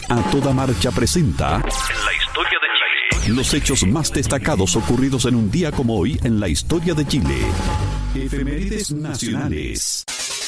A Toda Marcha presenta En la historia de Chile. los hechos más destacados ocurridos en un día como hoy en la historia de Chile. Efemérides nacionales.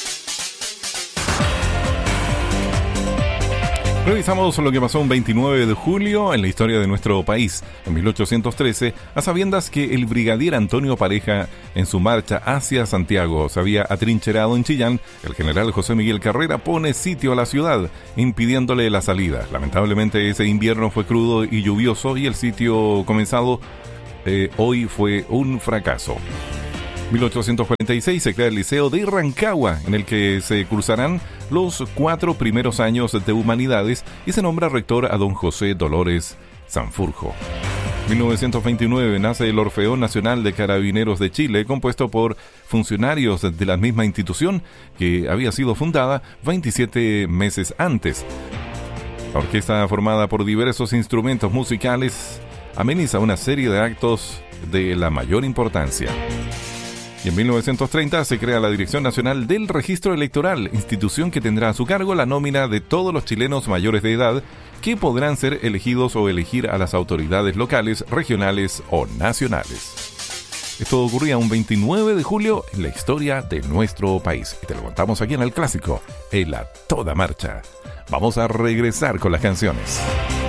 Revisamos lo que pasó un 29 de julio en la historia de nuestro país. En 1813, a sabiendas que el brigadier Antonio Pareja, en su marcha hacia Santiago, se había atrincherado en Chillán, el general José Miguel Carrera pone sitio a la ciudad, impidiéndole la salida. Lamentablemente, ese invierno fue crudo y lluvioso y el sitio comenzado hoy fue un fracaso. 1846 se crea el Liceo de Rancagua, en el que se cursarán los 4 primeros años de Humanidades y se nombra rector a don José Dolores Sanfurjo. 1929 nace el Orfeón Nacional de Carabineros de Chile, compuesto por funcionarios de la misma institución que había sido fundada 27 meses antes. La orquesta, formada por diversos instrumentos musicales, ameniza una serie de actos de la mayor importancia. Y en 1930 se crea la Dirección Nacional del Registro Electoral, institución que tendrá a su cargo la nómina de todos los chilenos mayores de edad que podrán ser elegidos o elegir a las autoridades locales, regionales o nacionales. Esto ocurría un 29 de julio en la historia de nuestro país. Y te lo contamos aquí en el clásico, en A Toda Marcha. Vamos a regresar con las canciones.